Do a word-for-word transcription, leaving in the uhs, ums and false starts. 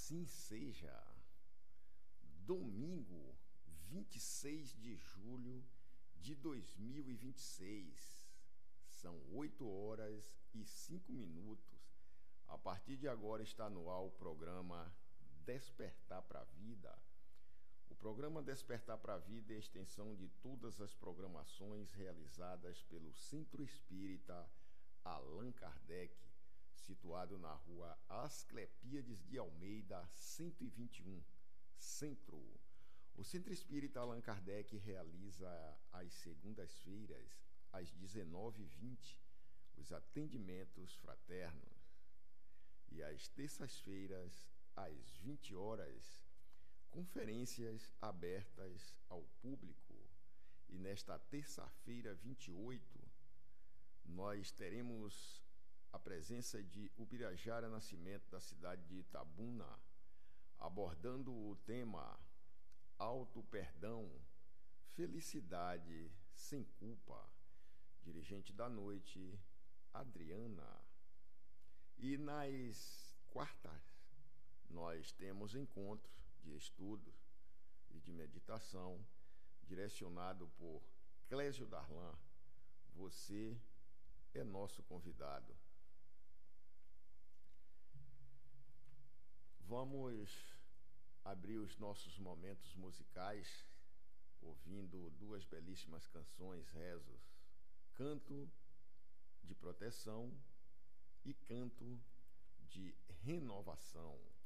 Assim seja. Domingo, vinte e seis de julho de dois mil e vinte e seis. São oito horas e cinco minutos. A partir de agora está no ar o programa Despertar para a Vida. O programa Despertar para a Vida é a extensão de todas as programações realizadas pelo Centro Espírita Allan Kardec, situado na rua Asclepíades de Almeida, cento e vinte e um, Centro. O Centro Espírita Allan Kardec realiza às segundas-feiras, às dezenove e vinte, os atendimentos fraternos. E às terças-feiras, às vinte horas, conferências abertas ao público. E nesta terça-feira, vinte e oito, nós teremos a presença de Ubirajara Nascimento, da cidade de Itabuna, abordando o tema Auto-Perdão, Felicidade Sem Culpa. Dirigente da noite, Adriana. E nas quartas, nós temos encontro de estudo e de meditação, direcionado por Clésio Darlan. Você é nosso convidado. Vamos abrir os nossos momentos musicais ouvindo duas belíssimas canções, rezos, Canto de Proteção e Canto de Renovação.